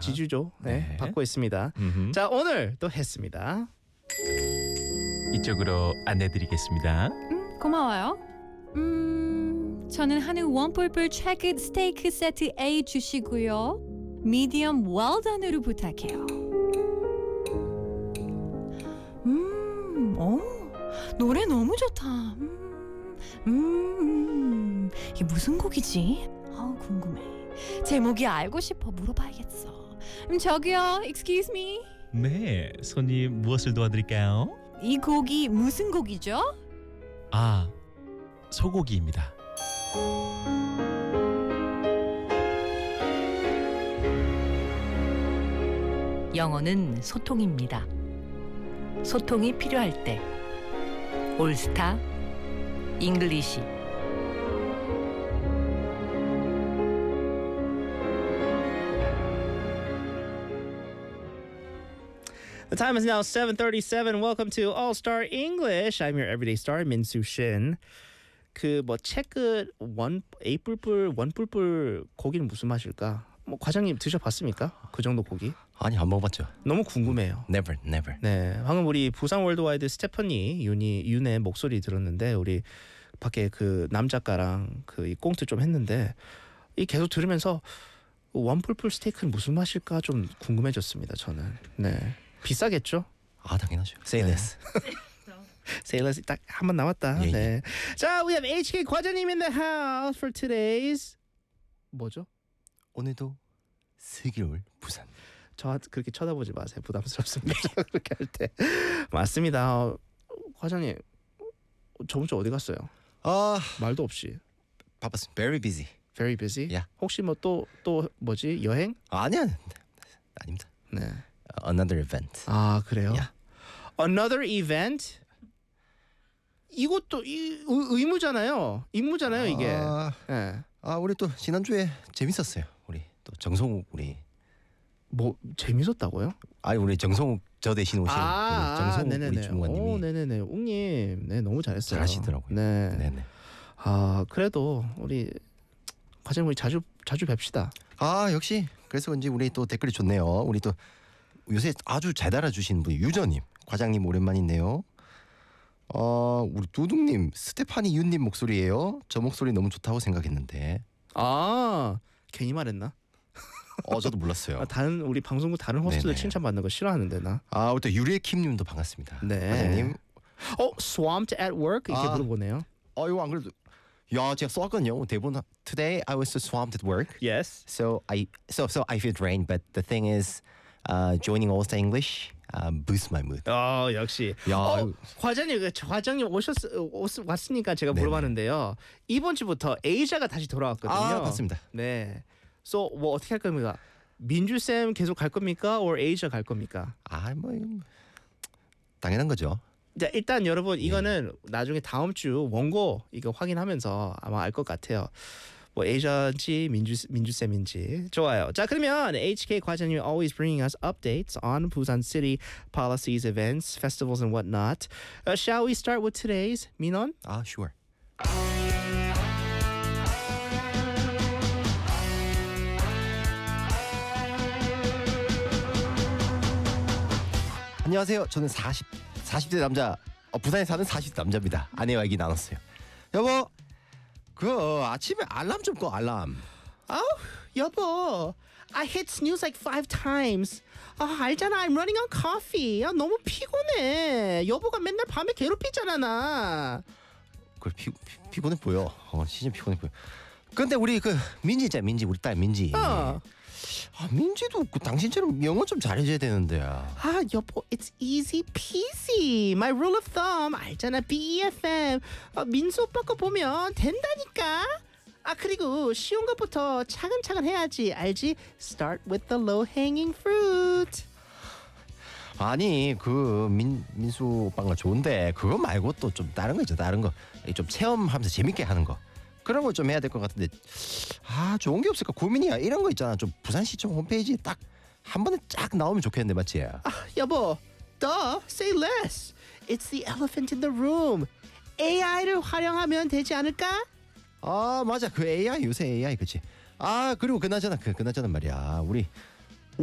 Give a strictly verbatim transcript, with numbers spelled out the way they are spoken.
지주죠. 네, 네. 받고 있습니다. 음흠. 자, 오늘 또 했습니다. 이쪽으로 안내드리겠습니다. 음, 고마워요. 음, 저는 한우 원뿔뿔 트래크 스테이크 세트 A 주시고요. 미디엄 웰던으로 부탁해요. 음, 오, 노래 너무 좋다. 음, 음, 이게 무슨 곡이지? 아, 궁금해. 제목이 알고 싶어 물어봐야겠어. 음, 저기요, excuse me. 네, 손님 무엇을 도와드릴까요? 이 곡이 무슨 곡이죠? 아, 소고기입니다. 영어는 소통입니다. 소통이 필요할 때 올스타 잉글리시. The time is now seven thirty-seven. Welcome to All Star English. I'm your everyday star, Minsu Shin. 그 뭐 체크 원 에이뿔뿔 원뿔뿔 고기는 무슨 맛일까? 뭐 과장님 드셔봤습니까? 그 정도 고기? 아니 안 먹어봤죠. 너무 궁금해요. Never, never. 네, 방금 우리 부산 월드와이드 스테퍼니 윤이 윤의 목소리 들었는데 우리 밖에 그 남 작가랑 그 이 꽁트 좀 했는데 이 계속 들으면서 원뿔뿔 스테이크는 무슨 맛일까 좀 궁금해졌습니다. 저는. 네. 비싸겠죠? 아 당연하죠. Say 네. this. 세일러스 딱 한 번 남았다. 예, 예. 네. 자, we have 에이치케이 과장님 in the house for today's 뭐죠? 오늘도 슬기로울 부산. 저 그렇게 쳐다보지 마세요. 부담스럽습니다. 그렇게 할 때. 맞습니다. 어, 과장님 저번 주 어디 갔어요? 아 말도 없이. 바빴어. Very busy. Very busy. Yeah. 혹시 뭐 또 또 뭐지 여행? 아, 아니야. 아닙니다. 네. Another event. 아 그래요? Yeah. Another event. 이것도 이, 의- 의무잖아요. 임무잖아요 이게. 아, 예. 아 우리 또 지난주에 재밌었어요. 우리 또 정성욱 우리 뭐 재밌었다고요? 아니 우리 정성욱 저 대신 오신 아, 우리 정성욱 네네네. 우리 오, 주무관님이 네네네. 웅님, 네 너무 잘했어요. 잘하시더라고요. 네. 네네. 아 그래도 우리 과장님 우리 자주 자주 뵙시다. 아 역시 그래서 그런지 우리 또 댓글이 좋네요. 우리 또 요새 아주 잘 달아주시는 분이 유저님 과장님 오랜만이네요. 어 우리 두둥님 스테파니 윤님 목소리예요. 저 목소리 너무 좋다고 생각했는데 아 괜히 말했나? 어 저도 몰랐어요. 아, 다른 우리 방송국 다른 호스트들 네네. 칭찬받는 거 싫어하는데 나. 아 우리 또 유리의 킴님도 반갑습니다. 네. 과장님. 어 swamped at work 이렇게 아. 물어보네요. 어 이거 안 그래도 야 제가 써왔거든요 대본. Today I was so swamped at work. Yes. So I so so I feel drained. But the thing is, uh, joining All Star English uh, boosts my mood. 어 역시. 야, 어, 이거- 과장님 그 과장님 오셨 오, 왔으니까 제가 네네. 물어봤는데요. 이번 주부터 에이자가 다시 돌아왔거든요. 아 맞습니다. 네. So 뭐 어떻게 할 겁니까? 민주 쌤 계속 갈 겁니까? or 에이자 갈 겁니까? 아뭐 당연한 거죠. 자, 일단 여러분 이거는 나중에 다음 주 원고 이거 확인하면서 아마 알 것 같아요. 뭐 에이전지 민주 민주 쌤인지 좋아요. 자 그러면 에이치케이 과장님 always bringing us updates on Busan City policies, events, festivals, and whatnot. Uh, shall we start with today's 민원? 아 sure. 안녕하세요. 저는 사십 사십 대 남자 어, 부산에 사는 사십 대 남자입니다. 아내와 얘기 나눴어요. 여보 그 아침에 알람 좀 꺼 알람. 아우 여보, I hit snooze like five times. 아 알잖아, I'm running on coffee. 아 너무 피곤해. 여보가 맨날 밤에 괴롭히잖아 나. 그래 피, 피, 피곤해 보여. 어 진짜 피곤해 보여. 근데 우리 그 민지 있잖아 민지 우리 딸 민지. 어. 아 민지도 그 당신처럼 영어 좀 잘해줘야 되는데. 아 여보, it's easy peasy. My rule of thumb 알잖아, 비이에프엠. 아, 민수 오빠 거 보면 된다니까. 아 그리고 쉬운 것부터 차근차근 해야지, 알지? Start with the low hanging fruit. 아니 그 민, 민수 오빠가 좋은데 그거 말고 또 좀 다른 거 있죠. 다른 거 좀 체험하면서 재밌게 하는 거 그런 걸 좀 해야 될 것 같은데 아 좋은 게 없을까 고민이야. 이런 거 있잖아. 좀 부산시청 홈페이지에 딱 한 번에 쫙 나오면 좋겠는데 맞지? 아 여보, duh, say less. It's the elephant in the room. 에이아이를 활용하면 되지 않을까? 아 맞아 그 에이아이 요새 에이아이 그치. 아 그리고 그나저나 그 그나저나 말이야 우리